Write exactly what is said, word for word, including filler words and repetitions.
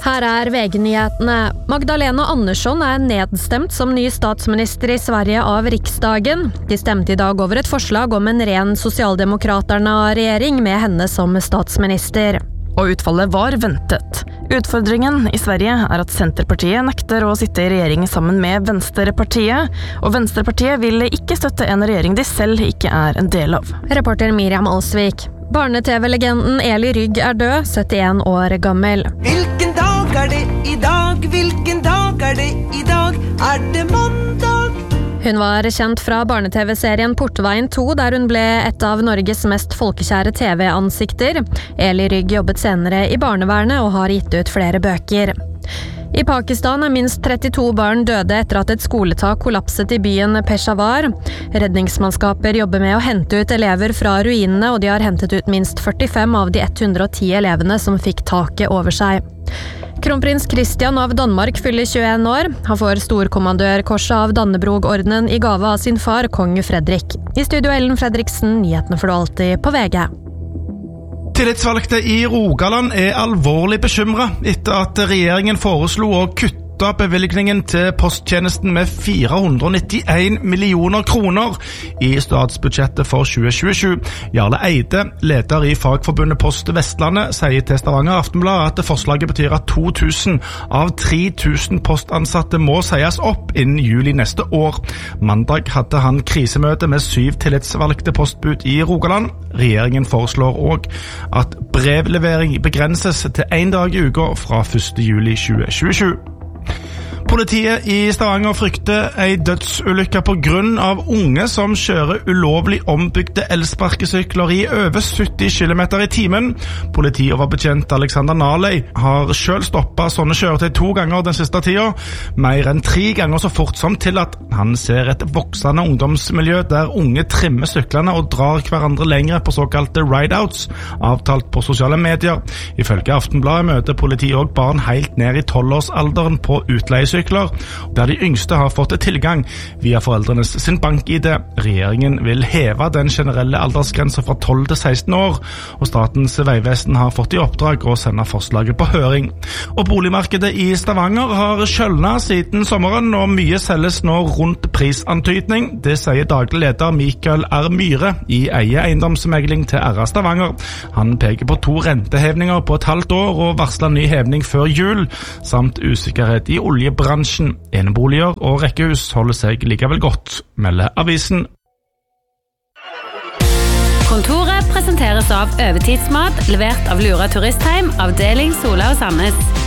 Her er V G-nyhetene. Magdalena Andersson er nedstemt som ny statsminister i Sverige av Riksdagen. De stemte i dag over et forslag om en ren sosialdemokraterna-regjering med henne som statsminister. Og utfallet var ventet. Utfordringen i Sverige er at Centerpartiet nekter å sitte i regjering sammen med Venstrepartiet, og Venstrepartiet vil ikke støtte en regjering de selv ikke er en del av. Reporter Miriam Alsvik. Barne-T V-legenden Eli Rygg er død, syttien år gammel. Hvilken dag er det i dag? Hvilken dag er det i dag? Er det mandag? Hun var kjent fra barne-T V-serien Portveien to, der hun ble et av Norges mest folkekjære T V-ansikter. Eli Rygg jobbet senere i barnevernet og har gitt ut flere bøker. I Pakistan er minst trettito barn døde etter at et skoletak kollapset i byen Peshawar. Redningsmannskaper jobber med å hente ut elever fra ruinene, og de har hentet ut minst førtifem av de ett hundre og ti elevene som fikk taket over seg. Kronprins Christian av Danmark fyller tjueen år. Han får storkommandørkorset av Dannebrog-ordenen i gave av sin far, kong Fredrik. I studio Ellen Fredriksen, nyhetene får du alltid på V G. Tillitsvalgte i Rogaland er alvorlig bekymret etter at regjeringen foreslo å kutte bevilgningen til posttjenesten med fire hundre og nittien millioner kroner i statsbudsjettet for tjue tjuesju. Jarle Eide, leder i Fagforbundet Post Vestlandet, sier til Stavanger Aftenblad at forslaget betyr at to tusen av tre tusen postansatte må sies opp innen juli neste år. Mandag hadde han krisemøte med syv tillitsvalgte postbud i Rogaland. Regjeringen foreslår også at brevlevering begrenses til en dag i uka fra første juli tjue tjuesju. Politiet i Stavanger frykter en dødsulykke på grunn av unge som kjører ulovlig ombygde elsparkesykler i over sytti kilometer i timen. Politioverbetjent Alexander Naley har selv stoppet sånne kjøretøy to ganger den siste tida, mer enn tre ganger så fort som tillatt. Han ser et voksende ungdomsmiljø der unge trimmer syklene og drar hverandre lengre på såkalte ride-outs, avtalt på sosiale medier. Ifølge Aftenbladet møter politiet også barn helt ned i tolvårsalderen på utleiesykler, der de yngste har fått tilgang via foreldrenes sin bank-I D. Regjeringen vil heve den generelle aldersgrensen fra tolv til seksten år, og Statens vegvesen har fått i oppdrag å sende forslaget på høring. Og boligmarkedet i Stavanger har kjølnet siden sommeren, og mye selges nå rundt prisantydning. Det sier daglig leder Mikael R. Myhre i Eie eiendomsmegling til R A Stavanger. Han peker på to rentehevninger på et halvt år og varsler ny hevning før jul, samt usikkerhet i oljebransjen. Eneboliger og rekkehus holder seg likevel godt, melder avisen. Kontoret presenteres av Øvertidsmat, levert av Lura Turistheim, avdeling Sola og Sandnes.